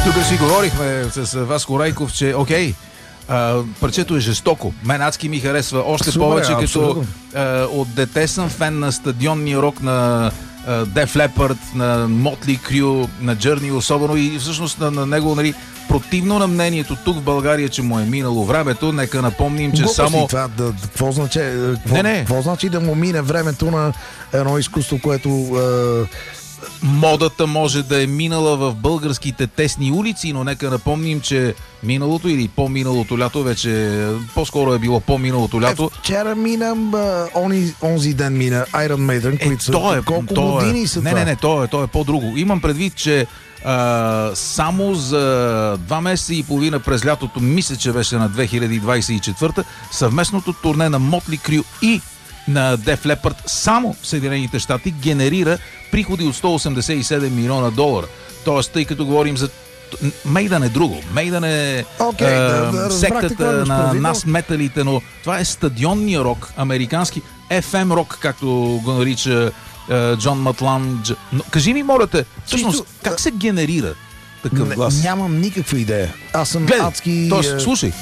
Тук си говорихме с Васко Райков, че парчето е жестоко. Мен адски ми харесва. Още повече, като от дете съм фен на стадионния рок на Def Leppard, на Motley Crue, на Journey особено, и всъщност на него, нали, противно на мнението тук в България, че му е минало времето, нека напомним, че само... Какво значи да му мине времето на едно изкуство, което... Модата може да е минала в българските тесни улици, но нека напомним, че миналото или по-миналото лято, вече по-скоро е било по-миналото лято. Вчера мина, онзи ден мина Iron Maiden, които са колко години са това? Не, то е по-друго. Имам предвид, че само за 2 месеца и половина през лятото, мисля, че беше на 2024, съвместното турне на Motley Crue и на Def Leppard само в Съединените щати генерира приходи от $187 милиона. Тоест, тъй като говорим за Мейдън е друго. Мейдън е сектата на нас металите, но това е стадионния рок, американски FM рок, както го нарича Джон Матлан. Кажи ми, моля те, всъщност, как се генерира такъв глас? Нямам никаква идея. Аз съм адски... Тоест, слушай.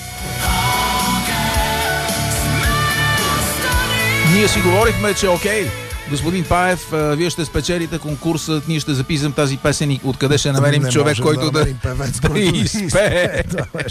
Ние си говорихме, че господин Паев, вие ще спечелите конкурсът, ние ще записам тази песен и откъде ще намерим човек, който да изпее.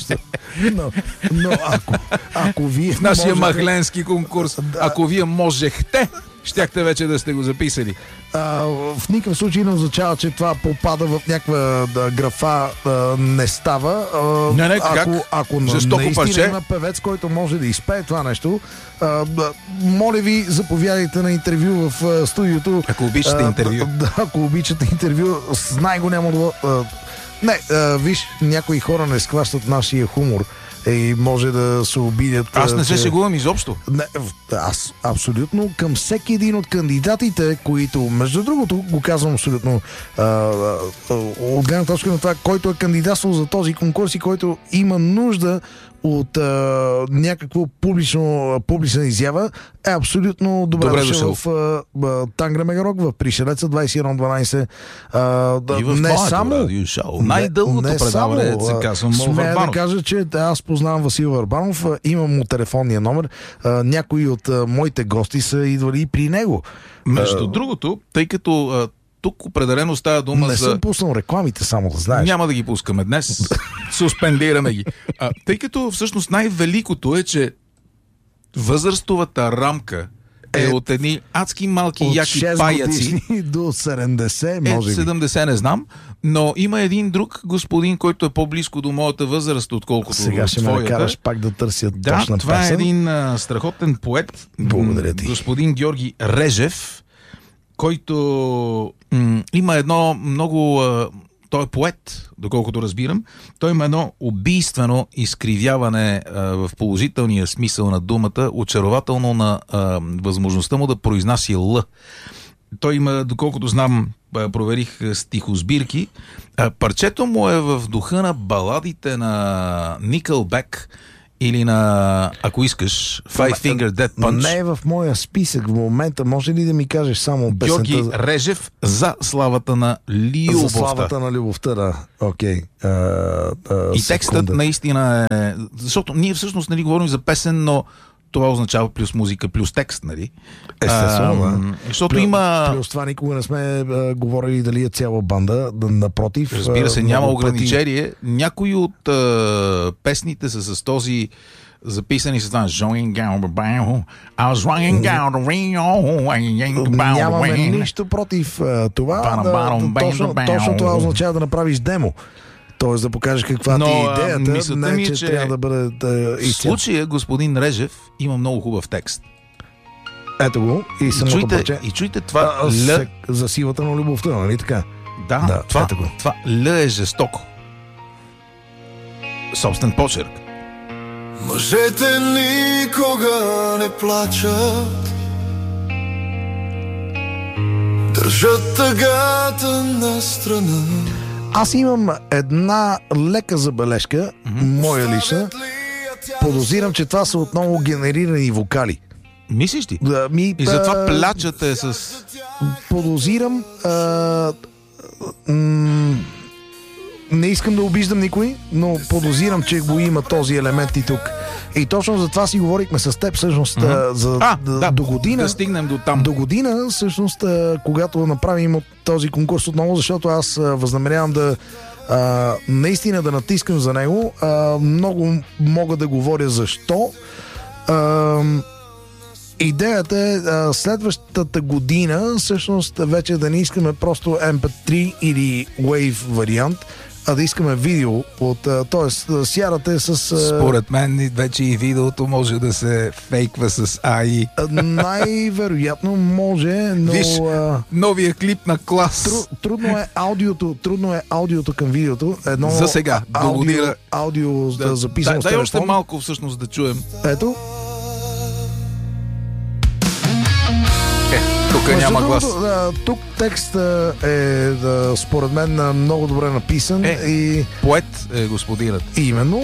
Но ако вие... В нашия махленски конкурс, ако вие можехте, щяхте вече да сте го записали. В никакъв случай не означава, че това попада в някаква графа, не става. Ако наистина има певец, който може да изпее това нещо, моля ви, заповядайте на интервю в студиото. Ако обичате интервю. Ако обичате интервю, с най-голямо... виж, някои хора не схващат нашия хумор и може да се обидят. Аз не се шегувам изобщо. Аз абсолютно към всеки един от кандидатите, които, между другото, го казвам абсолютно от гледна точка на това, който е кандидатствал за този конкурс и който има нужда от някаква публична изява, е абсолютно добре дошъл в Тангра Мегарок, в Пришелеца 2112. Не само най-дългото предаване, се казвам, смея да кажа, че аз познавам Васил Върбанов, имам му телефонния номер, някои от моите гости са идвали и при него. Между другото, тъй като тук определено става дума Не съм пуснал рекламите, само да знаеш. Няма да ги пускаме днес. Суспендираме ги. Тъй като всъщност най-великото е, че възрастовата рамка е от едни адски малки яки паяци. До 70, може би. 70 не знам, но има един друг господин, който е по-близко до моята възраст, отколкото сега ще ме накараш пак да търся точна песен. Това е един страхотен поет. Благодаря ти. Господин Георги Режев, който има едно много... той е поет, доколкото разбирам. Той има едно убийствено изкривяване в положителния смисъл на думата, очарователно на възможността му да произнася Л. Той има, доколкото знам, проверих стихосбирки. Парчето му е в духа на баладите на Nickelback или на, ако искаш, Five Finger Death Punch. Не е в моя списък в момента. Може ли да ми кажеш само песента? Георги Режев, За славата на любовта. За славата на любовта, да. Окей. И текстът наистина е... Защото ние всъщност нали говорим за песен, но това означава плюс музика, плюс текст, нали? Естествено, защото има... Плюс това никога не сме говорили дали е цяла банда, напротив. Разбира се, няма ограничение. Някои от песните са с този записани с това Нямаме нищо против това. Точно това означава да направиш демо. Тоест да покажеш каква ти е идеята, не че трябва да бъде в случая господин Режев има много хубав текст. Ето го и самото парче. И чуйте това за силата на любовта, нали така? Да, това Л е жестоко. Собствен почерк. Мъжете никога не плачат, държат тъгата на страна. Аз имам една лека забележка, моя лична. Подозирам, че това са отново генерирани вокали. Мислиш ти? И затова плачате с... Подозирам... не искам да обиждам никой, но подозирам, че го има този елемент и тук. И точно за това си говорихме с теб, всъщност, до година. Да стигнем до там. До година, всъщност, когато направим от този конкурс отново, защото аз възнамерявам да наистина да натискам за него. Много мога да говоря защо. Идеята е следващата година всъщност вече да не искаме просто MP3 или Wave вариант, а да искаме видео т.е. сярате с... Според мен вече и видеото може да се фейква с AI. Най-вероятно може, но... Виж, новия клип на Клас. Трудно е аудиото към видеото. Едно за сега, до година. Аудио да записано с телефон. Дай още малко всъщност да чуем. Ето. Тук няма глас. Тук текстът е според мен много добре написан. И поет е господинът. Именно.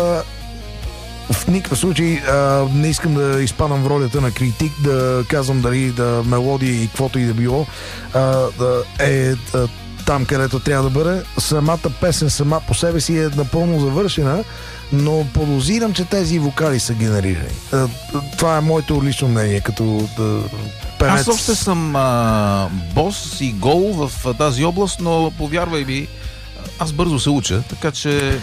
В никакъв случай не искам да изпадам в ролята на критик, да казвам дали да мелодия и каквото и да било там, където трябва да бъде. Самата песен сама по себе си е напълно завършена, но подозирам, че тези вокали са генерирани. Това е моето лично мнение, като певец. Аз още съм бос и гол в тази област, но повярвай ми, аз бързо се уча, така че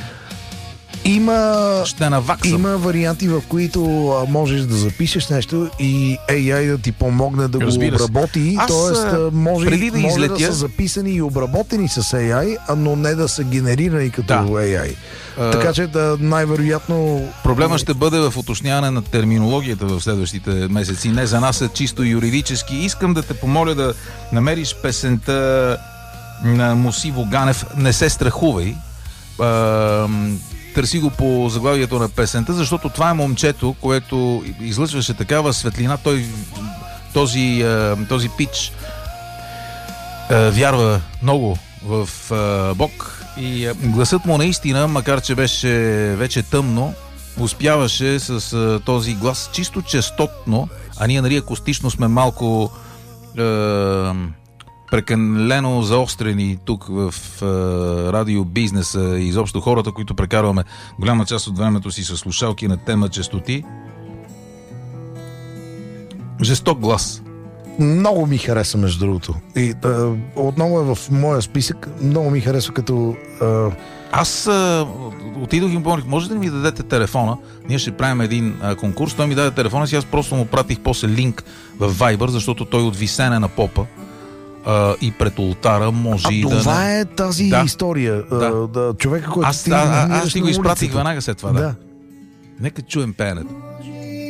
ще наваксам. Има варианти, в които можеш да запишеш нещо и AI да ти помогне да го обработи. Тоест, може да са записани и обработени с AI, но не да са генерирани като AI. Така че най-вероятно... Проблема ще бъде в уточняване на терминологията в следващите месеци. Не за нас е чисто юридически. Искам да те помоля да намериш песента на Мусиво Ганев "Не се страхувай". Търси го по заглавието на песента, защото това е момчето, което излъчваше такава светлина. Този пич вярва много в Бог и гласът му наистина, макар че беше вече тъмно, успяваше с този глас чисто честотно, а ние нали акустично сме малко прекалено заострени тук в радиобизнеса и изобщо хората, които прекарваме голяма част от времето си с слушалки на тема честоти. Жесток глас. Много ми хареса, между другото. И отново е в моя списък. Много ми харесва като... Аз отидох и му помолих, може да ми дадете телефона? Ние ще правим един конкурс. Той ми даде телефона си, аз просто му пратих после линк в Viber, защото той от висене на попа и пред ултара може и да... Това е тази история. Човека, който аз ти го изпратих веднага след това. Да. Нека чуем пеенето.